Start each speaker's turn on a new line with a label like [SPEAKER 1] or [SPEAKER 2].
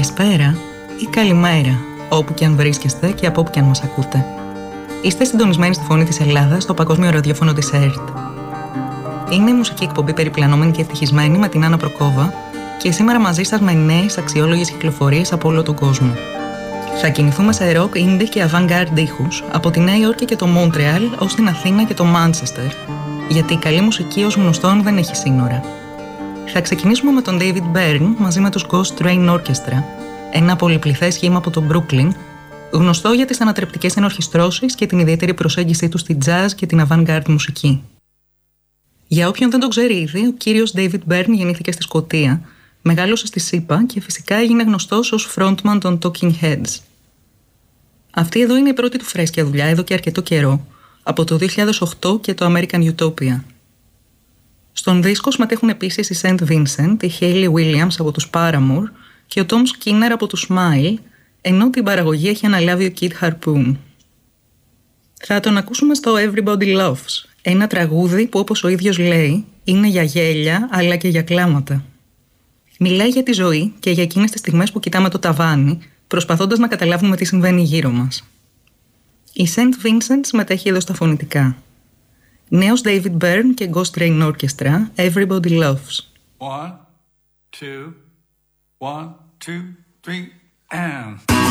[SPEAKER 1] Καλησπέρα ή καλημέρα, όπου και αν βρίσκεστε και από όπου και αν μας ακούτε. Είστε συντονισμένοι στη Φωνή της Ελλάδας, στο παγκόσμιο ραδιόφωνο της ΕΡΤ. Είναι η μουσική εκπομπή περιπλανόμενη και ευτυχισμένη με την Άννα Προκόβα και σήμερα μαζί σας με νέες αξιόλογες κυκλοφορίες από όλο τον κόσμο. Θα κινηθούμε σε rock, indie και avant-garde ήχους από τη Νέα Υόρκη και το Μόντρεαλ ως την Αθήνα και το Μάντσεστερ, γιατί η καλή μουσική ως γνωστόν δεν έχει σύνορα. Θα ξεκινήσουμε με τον David Byrne μαζί με τους Ghost Train Orchestra, ένα πολυπληθές σχήμα από το Brooklyn, γνωστό για τις ανατρεπτικές ενορχιστρώσεις και την ιδιαίτερη προσέγγιση του στη jazz και την avant-garde μουσική. Για όποιον δεν τον ξέρει ήδη, ο κύριος David Byrne γεννήθηκε στη Σκωτία, μεγάλωσε στη ΣΥΠΑ και φυσικά έγινε γνωστός ως frontman των Talking Heads. Αυτή εδώ είναι η πρώτη του φρέσκια δουλειά εδώ και αρκετό καιρό, από το 2008 και το American Utopia. Στον δίσκο συμμετέχουν επίσης η St. Vincent, η Hayley Williams από τους Paramore και ο Tom Skinner από τους Smile, ενώ την παραγωγή έχει αναλάβει ο Kid Harpoon. Θα τον ακούσουμε στο Everybody Loves, ένα τραγούδι που όπως ο ίδιος λέει είναι για γέλια αλλά και για κλάματα. Μιλάει για τη ζωή και για εκείνες τις στιγμές που κοιτάμε το ταβάνι, προσπαθώντας να καταλάβουμε τι συμβαίνει γύρω μας. Η St. Vincent συμμετέχει εδώ στα φωνητικά. Νέος David Byrne και Ghost Train Orchestra, Everybody Loves.
[SPEAKER 2] 1, 2, 1, 2, 3, and...